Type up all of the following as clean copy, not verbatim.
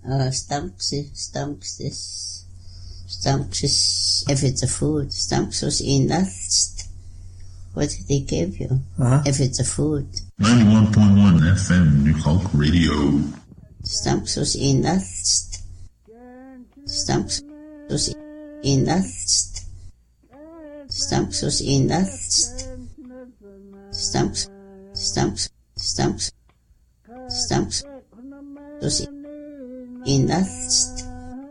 Stamkes, if it's a food. Stamkes inast. What did they give you? If it's a food. 91.1 FM, New Hulk Radio. Stamkes inast. Stamkes inast. Stamkes inast. Stamps inast. Stamps inast.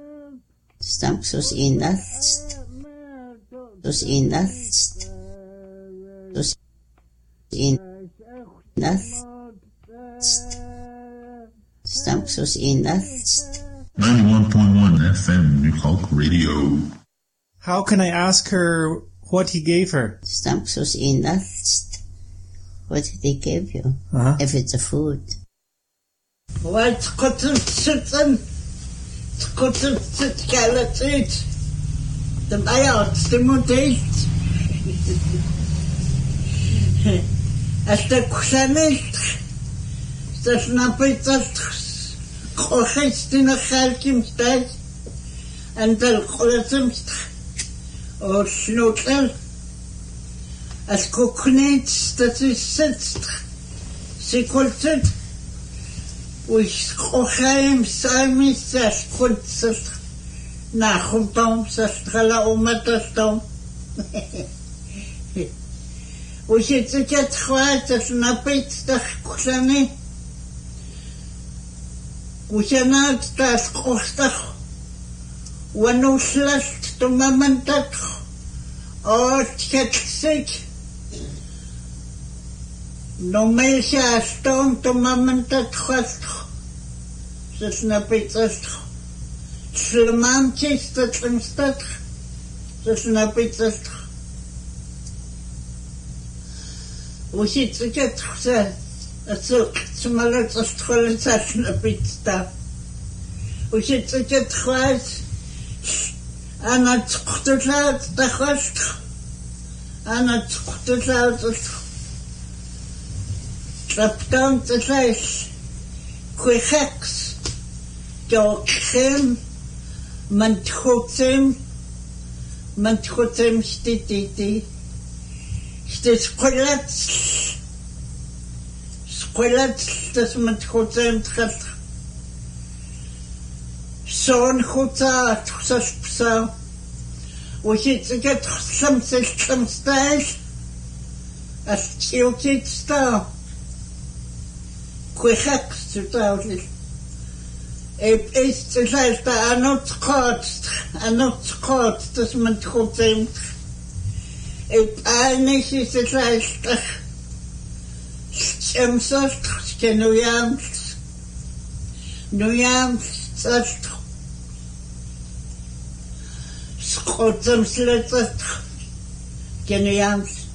Stamps inast. 91.1 FM, New Hulk Radio. How can I ask her what he gave her? Stamps inast. What did they give you? If it's a food. What cotton sitting? Cotton sit galatit. The bayards, the modate. As the kusanet. The snappers. Kochest in a halkim stag. And the kolasmst. Or snotel. As coconuts that is sitzt. Sikulted. Which Kochaim Samis as Kunst Nachumtom Sastrala Umatastom. Which it's a cat white as Napit the Kusani. Which are not that Kostach. One who slashed to Mamantak or get sick. No melcha stone to Mamantak Hostach. Das napitsast. Slamamchis dat stat. Das napitsast. Usit ket khsa. Asuk smalat astkholatsas napitsta. Usit ket khwas. Ana tqtlat takhast. Ana tqtlat. Traptan tsays. Quehex. Jokhem Manthotem Stititi Squelats das Manthotem Trat Son Hota Tsaspsa which it's a get some stage as chilted star Quehex to tell It's like that I'm not caught, das man trotzdem. Eigentlich ist es like that. Schemsast, Nuyams, sast. Skotsam sletzast, Genuyams.